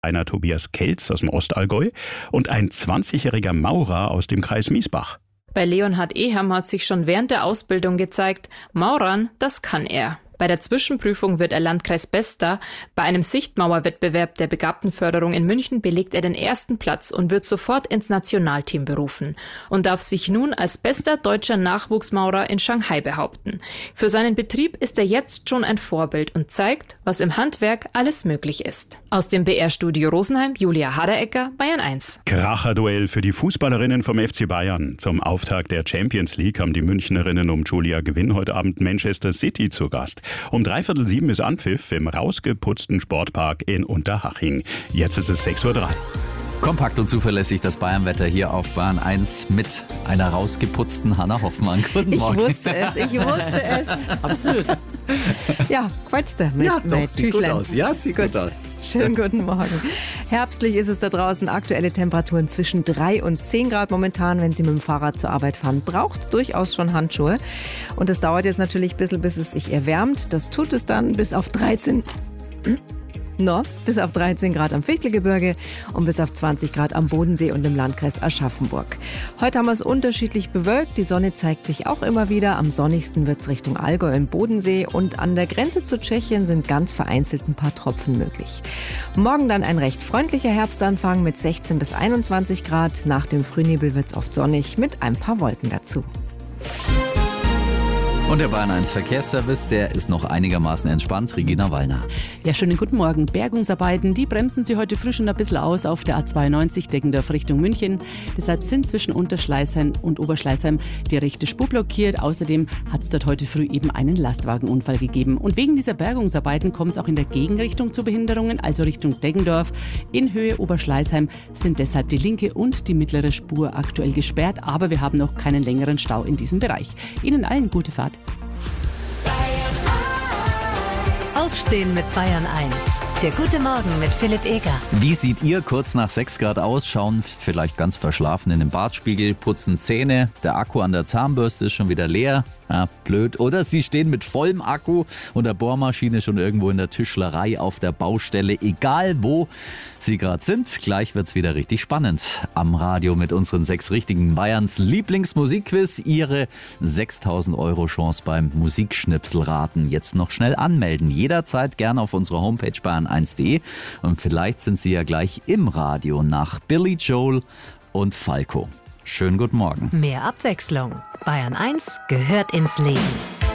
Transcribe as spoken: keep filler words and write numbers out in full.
Einer Tobias Kelz aus dem Ostallgäu und ein zwanzigjähriger Maurer aus dem Kreis Miesbach. Bei Leonhard Ehem hat sich schon während der Ausbildung gezeigt, Maurern, das kann er. Bei der Zwischenprüfung wird er Landkreisbester. Bei einem Sichtmauerwettbewerb der Begabtenförderung in München belegt er den ersten Platz und wird sofort ins Nationalteam berufen und darf sich nun als bester deutscher Nachwuchsmaurer in Shanghai behaupten. Für seinen Betrieb ist er jetzt schon ein Vorbild und zeigt, was im Handwerk alles möglich ist. Aus dem B R-Studio Rosenheim, Julia Haderecker, Bayern eins. Kracherduell für die Fußballerinnen vom F C Bayern. Zum Auftakt der Champions League haben die Münchnerinnen um Julia Gewinn heute Abend Manchester City zu Gast. Um dreiviertel sieben ist Anpfiff im rausgeputzten Sportpark in Unterhaching. Jetzt ist es sechs Uhr drei. Kompakt und zuverlässig das Bayernwetter hier auf Bayern eins mit einer rausgeputzten Hannah Hoffmann. Guten Morgen. Ich wusste es, ich wusste es. Absolut. Ja, kreuzte mit, ja, doch, mit sieht Tüchlein. gut aus. Ja, sieht gut, gut aus. Schönen guten Morgen. Herbstlich ist es da draußen. Aktuelle Temperaturen zwischen drei und zehn Grad momentan. Wenn Sie mit dem Fahrrad zur Arbeit fahren, braucht es durchaus schon Handschuhe. Und das dauert jetzt natürlich ein bisschen, bis es sich erwärmt. Das tut es dann bis auf dreizehn... No, bis auf dreizehn Grad am Fichtelgebirge und bis auf zwanzig Grad am Bodensee und im Landkreis Aschaffenburg. Heute haben wir es unterschiedlich bewölkt. Die Sonne zeigt sich auch immer wieder. Am sonnigsten wird es Richtung Allgäu und Bodensee. Und an der Grenze zu Tschechien sind ganz vereinzelt ein paar Tropfen möglich. Morgen dann ein recht freundlicher Herbstanfang mit sechzehn bis einundzwanzig Grad. Nach dem Frühnebel wird es oft sonnig mit ein paar Wolken dazu. Und der Bayern eins Verkehrsservice, der ist noch einigermaßen entspannt. Regina Wallner. Ja, schönen guten Morgen. Bergungsarbeiten, die bremsen Sie heute früh schon ein bisschen aus auf der A zweiundneunzig Deggendorf Richtung München. Deshalb sind zwischen Unterschleißheim und Oberschleißheim die rechte Spur blockiert. Außerdem hat es dort heute früh eben einen Lastwagenunfall gegeben. Und wegen dieser Bergungsarbeiten kommt es auch in der Gegenrichtung zu Behinderungen, also Richtung Deggendorf. In Höhe Oberschleißheim sind deshalb die linke und die mittlere Spur aktuell gesperrt. Aber wir haben noch keinen längeren Stau in diesem Bereich. Ihnen allen gute Fahrt. Aufstehen mit Bayern eins. Der gute Morgen mit Philipp Eger. Wie sieht ihr kurz nach sechs Grad aus? Schauen vielleicht ganz verschlafen in den Badspiegel, putzen Zähne, der Akku an der Zahnbürste ist schon wieder leer. Ja, blöd. Oder Sie stehen mit vollem Akku und der Bohrmaschine schon irgendwo in der Tischlerei auf der Baustelle. Egal wo Sie gerade sind, gleich wird's wieder richtig spannend. Am Radio mit unseren sechs richtigen Bayerns Lieblingsmusikquiz. Ihre sechstausend Euro Chance beim Musikschnipselraten. Jetzt noch schnell anmelden. Jederzeit gerne auf unserer Homepage bayern eins punkt de. Und vielleicht sind Sie ja gleich im Radio nach Billy Joel und Falco. Schönen guten Morgen. Mehr Abwechslung. Bayern eins gehört ins Leben.